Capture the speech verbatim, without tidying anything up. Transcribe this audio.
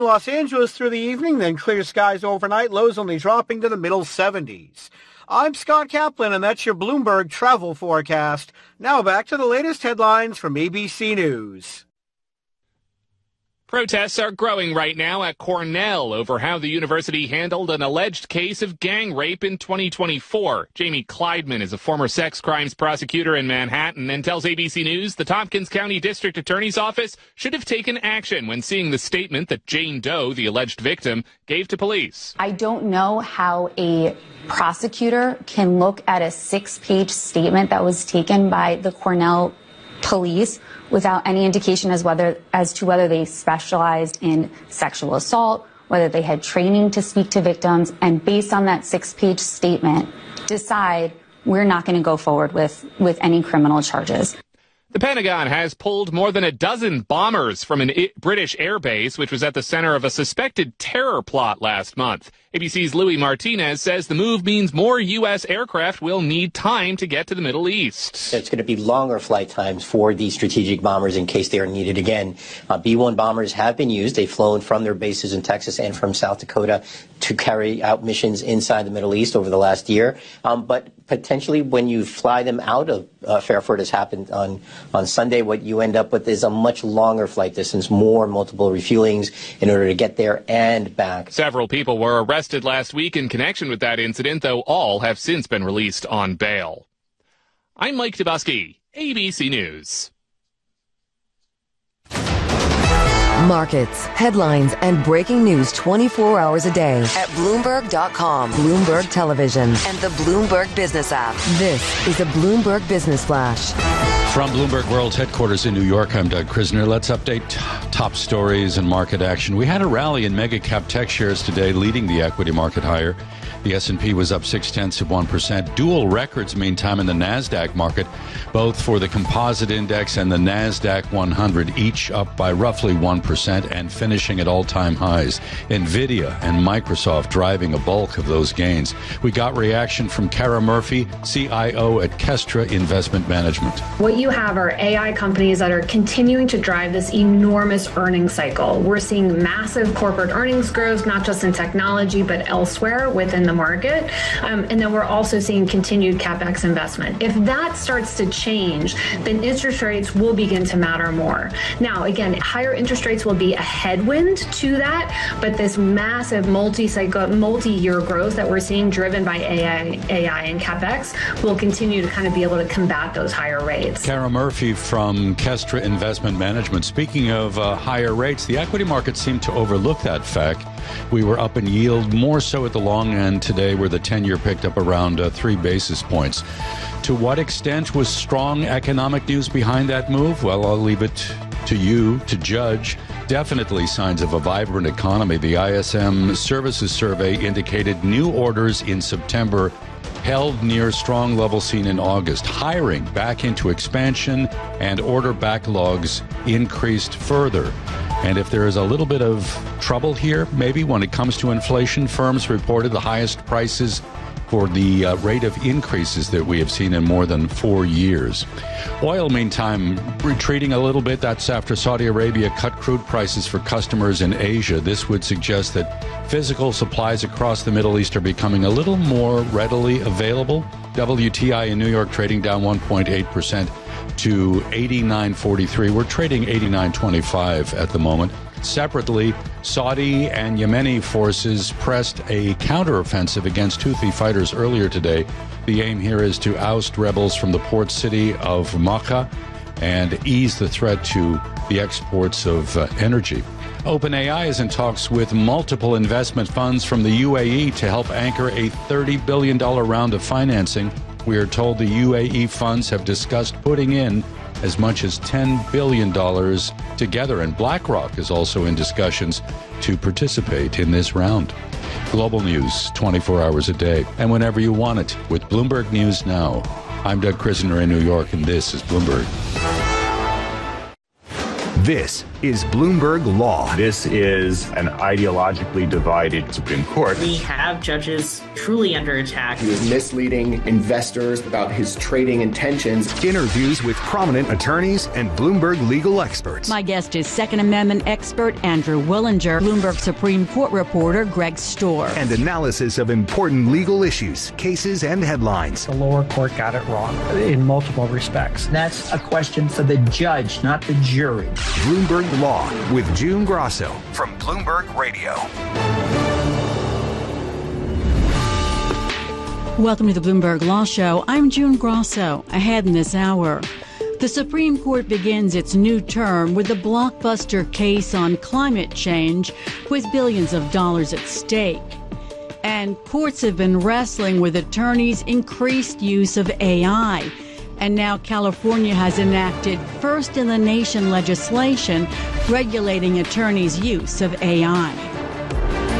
Los Angeles through the evening, then clear skies overnight, lows only dropping to the middle seventies. I'm Scott Kaplan, and that's your Bloomberg travel forecast. Now back to the latest headlines from A B C News. Protests are growing right now at Cornell over how the university handled an alleged case of gang rape in twenty twenty-four. Jamie Kleidman is a former sex crimes prosecutor in Manhattan and tells A B C News the Tompkins County District Attorney's Office should have taken action when seeing the statement that Jane Doe, the alleged victim, gave to police. I don't know how a prosecutor can look at a six-page statement that was taken by the Cornell police without any indication as whether as to whether they specialized in sexual assault, whether they had training to speak to victims, and based on that six-page statement, decide we're not going to go forward with, with any criminal charges. The Pentagon has pulled more than a dozen bombers from an I- British airbase, which was at the center of a suspected terror plot last month. A B C's Louis Martinez says the move means more U S aircraft will need time to get to the Middle East. It's going to be longer flight times for these strategic bombers in case they are needed again. Uh, B one bombers have been used. They've flown from their bases in Texas and from South Dakota to carry out missions inside the Middle East over the last year. Um, but potentially when you fly them out of uh, Fairford, as happened on, on Sunday, what you end up with is a much longer flight distance, more multiple refuelings in order to get there and back. Several people were arrested last week in connection with that incident, though all have since been released on bail. I'm Mike Dubusky, A B C News. Markets, headlines, and breaking news twenty-four hours a day at Bloomberg dot com, Bloomberg Television, and the Bloomberg Business app. This is a Bloomberg Business Flash. From Bloomberg World's headquarters in New York, I'm Doug Krisner. Let's update top stories and market action. We had a rally in mega cap tech shares today, leading the equity market higher. The S and P was up six-tenths of one percent. Dual records, meantime, in the NASDAQ market, both for the composite index and the NASDAQ one hundred, each up by roughly one percent and finishing at all-time highs. NVIDIA and Microsoft driving a bulk of those gains. We got reaction from Kara Murphy, C I O at Kestra Investment Management. What you have are A I companies that are continuing to drive this enormous earnings cycle. We're seeing massive corporate earnings growth, not just in technology, but elsewhere within the market. Um, and then we're also seeing continued CapEx investment. If that starts to change, then interest rates will begin to matter more. Now, again, higher interest rates will be a headwind to that, but this massive multi-cycle, multi-year growth that we're seeing driven by A I, A I and CapEx will continue to kind of be able to combat those higher rates. Kara Murphy from Kestra Investment Management. Speaking of uh, higher rates, the equity market seemed to overlook that fact. We were up in yield, more so at the long end today, where the ten-year picked up around uh, three basis points. To what extent was strong economic news behind that move? Well, I'll leave it to you to judge. Definitely signs of a vibrant economy. The I S M Services Survey indicated new orders in September held near strong levels seen in August. Hiring back into expansion and order backlogs increased further. And if there is a little bit of trouble here, maybe when it comes to inflation, firms reported the highest prices for the uh, rate of increases that we have seen in more than four years. Oil, meantime, retreating a little bit. That's after Saudi Arabia cut crude prices for customers in Asia. This would suggest that physical supplies across the Middle East are becoming a little more readily available. W T I in New York trading down one point eight percent to eighty-nine forty-three. We're trading eighty-nine twenty-five at the moment. Separately, Saudi and Yemeni forces pressed a counteroffensive against Houthi fighters earlier today. The aim here is to oust rebels from the port city of Makkah and ease the threat to the exports of uh, energy. OpenAI is in talks with multiple investment funds from the U A E to help anchor a thirty billion dollars round of financing. We are told the U A E funds have discussed putting in as much as ten billion dollars together, and BlackRock is also in discussions to participate in this round. Global news twenty-four hours a day and whenever you want it with Bloomberg News Now. I'm Doug Krisner in New York, and this is Bloomberg. This is Bloomberg Law. This is an ideologically divided Supreme Court. We have judges truly under attack. He was misleading investors about his trading intentions. Interviews with prominent attorneys and Bloomberg legal experts. My guest is Second Amendment expert Andrew Willinger, Bloomberg Supreme Court reporter Greg Stohr. And analysis of important legal issues, cases, and headlines. The lower court got it wrong in multiple respects. That's a question for the judge, not the jury. Bloomberg Law with June Grosso from Bloomberg Radio. Welcome to the Bloomberg Law Show. I'm June Grosso. Ahead in this hour, the Supreme Court begins its new term with a blockbuster case on climate change with billions of dollars at stake. And courts have been wrestling with attorneys' increased use of A I. And now California has enacted first-in-the-nation legislation regulating attorneys' use of A I.